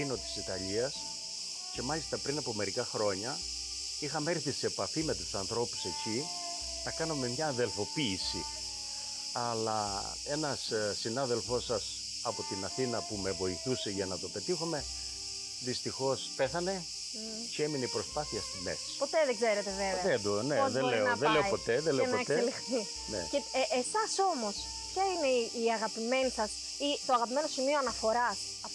της Ιταλίας και μάλιστα πριν από μερικά χρόνια είχαμε έρθει σε επαφή με τους ανθρώπους εκεί να κάνουμε μια αδελφοποίηση. Αλλά ένας συνάδελφός σας από την Αθήνα που με βοηθούσε για να το πετύχουμε δυστυχώς πέθανε και έμεινε η προσπάθεια στη μέση. Ποτέ δεν ξέρετε βέβαια. Δεν το, ναι, πώς δεν μπορεί λέω, να δεν λέω πάει ποτέ, δεν λέω και να ποτέ. εξελιχθεί. Ναι. Και εσάς όμως, ποια είναι η αγαπημένη σας ή το αγαπημένο σημείο αναφοράς